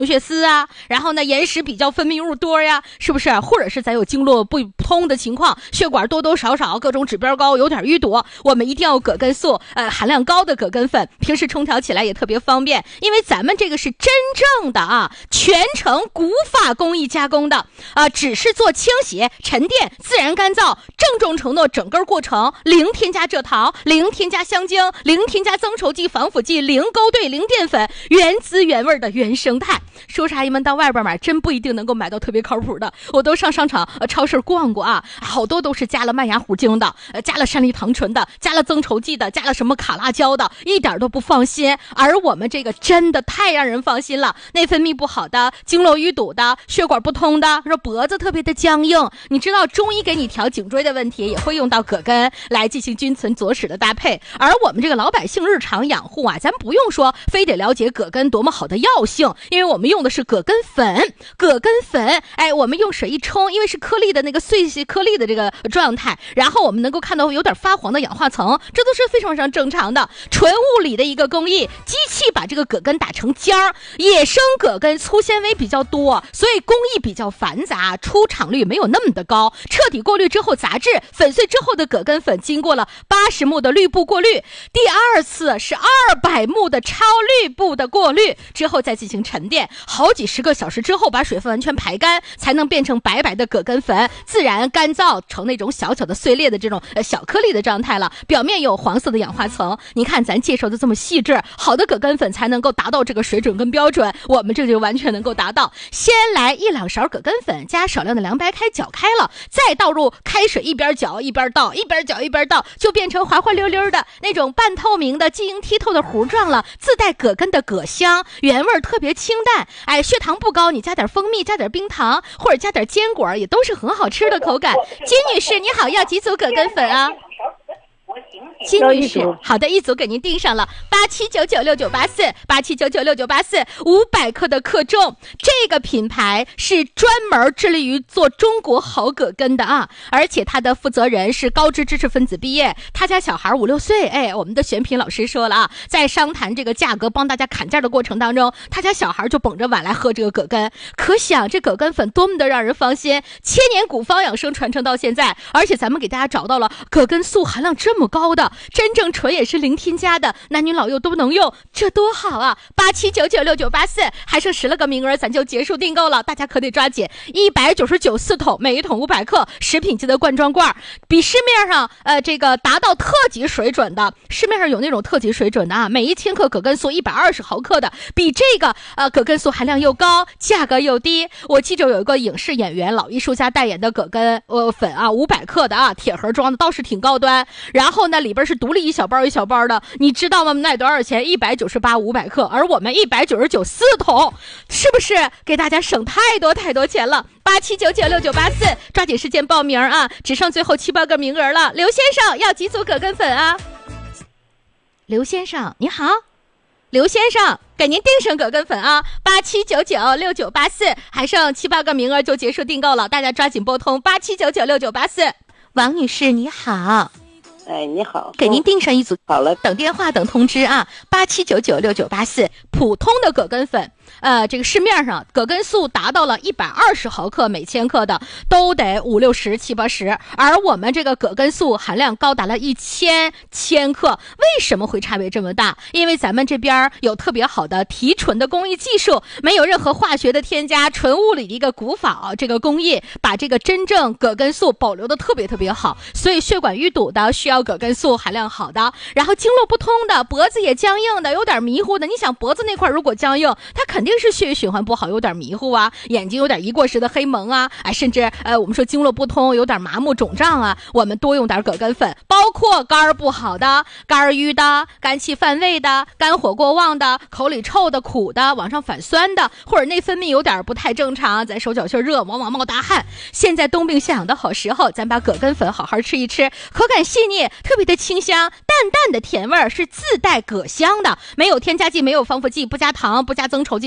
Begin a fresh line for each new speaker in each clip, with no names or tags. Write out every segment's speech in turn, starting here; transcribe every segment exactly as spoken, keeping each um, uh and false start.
血丝啊，然后呢延时比较分泌物多呀，是不是？或者是咱有经络不通的情况，血管多多少少各种指标高，有点淤堵，我们一定要葛根素呃含量高的葛根粉，平时冲调起来也特别方便，因为咱们这个是真正的啊全程古法工艺加工的啊、呃，只是做清洗、沉淀、自然干燥，郑重承诺整个过程零添加蔗糖、零添加香精、零添加增稠剂、防腐剂、零勾兑、零淀粉，原汁原味的原生态。叔叔阿姨们到外边买真不一定能够买到特别靠谱的，我都上商场、呃、超市逛过啊，好多都是加了麦芽糊精的、呃、加了山梨糖醇的，加了增稠剂的，加了什么卡辣椒的，一点都不放心。而我们这个真的太让人放心了，内分泌不好的、经络淤堵的、血管不通的，说脖子特别的僵硬，你知道中医给你调颈椎的问题也会用到葛根来进行君存佐使的搭配。而我们这个老百姓日常养护啊，咱不用说非得了解葛根多么好的药性，因为我们用的是葛根粉，葛根粉，哎，我们用水一冲，因为是颗粒的那个碎颗粒的这个状态，然后我们能够看到有点发黄的氧化层，这都是非常非常正常的，纯物理的一个工艺，机器把这个葛根打成尖儿，野生葛根粗纤维比较多，所以工艺比较繁杂，出厂率没有那么的高，彻底过滤之后杂质粉碎之后的葛根粉经过了八十目的滤布过滤，第二次是二百目的超滤布的过滤之后再进行沉淀，好几十个小时之后把水分完全排干，才能变成白白的葛根粉，自然干燥成那种小小的碎裂的这种呃小颗粒的状态了，表面有黄色的氧化层。你看咱介绍的这么细致，好的葛根粉才能够达到这个水准跟标准，我们这就完全能够达到。先来一两勺葛根粉，加少量的凉白开搅开了，再倒入开水，一边搅一边倒，一边搅一边倒，就变成滑滑溜溜的那种半透明的晶莹剔透的糊状了，自带葛根的葛香，原味特别清淡。哎，血糖不高，你加点蜂蜜，加点冰糖，或者加点坚果，也都是很好吃的口感。金女士你好，要几组葛根粉啊？金女士，好的，一组给您订上了，八七九九六九八四，八七九九六九八四，五百克的克重。这个品牌是专门致力于做中国好葛根的啊，而且他的负责人是高知知识分子毕业，他家小孩五六岁，哎，我们的选品老师说了啊，在商谈这个价格帮大家砍价的过程当中，他家小孩就捧着碗来喝这个葛根，可想这葛根粉多么的让人放心，千年古方养生传承到现在，而且咱们给大家找到了葛根素含量这么高的，真正纯也是零添加的，男女老幼都能用，这多好啊！八七九九六九八四，还剩十来个名额，咱就结束订购了，大家可得抓紧。一百九十九四桶，每一桶五百克，食品级的罐装罐，比市面上呃这个达到特级水准的，市面上有那种特级水准的啊，每一千克葛根素一百二十毫克的，比这个呃葛根素含量又高，价格又低。我记着有一个影视演员老艺术家代言的葛根呃粉啊，五百克的啊，铁盒装的，倒是挺高端。然后呢，里边是独立一小包一小包的，你知道吗？那多少钱？一百九十八五百克，而我们一百九十九四桶，是不是给大家省太多太多钱了？八七九九六九八四，抓紧时间报名啊！只剩最后七八个名额了。刘先生要几组葛根粉啊？刘先生你好，刘先生给您订上葛根粉啊！八七九九六九八四，还剩七八个名额就结束订购了，大家抓紧拨通八七九九六九八四。王女士你好。
哎，你好，
给您订上一组，
好了，
等电话等通知啊，八七九九六九八四，普通的葛根粉，呃，这个市面上葛根素达到了一百二十毫克每千克的，都得五六十七八十，而我们这个葛根素含量高达了一千千克，为什么会差别这么大？因为咱们这边有特别好的提纯的工艺技术，没有任何化学的添加，纯物理的一个古法这个工艺，把这个真正葛根素保留的特别特别好，所以血管淤堵的需要葛根素含量好的，然后经络不通的，脖子也僵硬的，有点迷糊的，你想脖子那块如果僵硬，它肯定是血液循环不好，有点迷糊啊，眼睛有点一过时的黑蒙啊，哎，甚至呃我们说经络不通，有点麻木肿胀啊，我们多用点葛根粉，包括肝儿不好的、肝儿郁的、肝气犯胃的、肝火过旺的、口里臭的、苦的、往上反酸的，或者内分泌有点不太正常，咱手脚心热，往往冒大汗。现在冬病夏养的好时候，咱把葛根粉好好吃一吃，口感细腻，特别的清香，淡淡的甜味儿，是自带葛香的，没有添加剂，没有防腐剂，不加糖，不加增稠剂，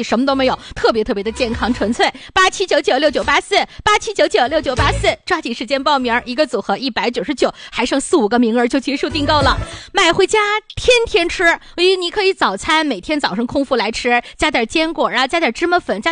什么都没有，特别特别的健康纯粹。八七九九六九八四，八七九九六九八四，抓紧时间报名，一个组合一百九十九，还剩四五个名额就结束订购了，买回家天天吃。你可以早餐每天早上空腹来吃，加点坚果啊，加点芝麻粉，加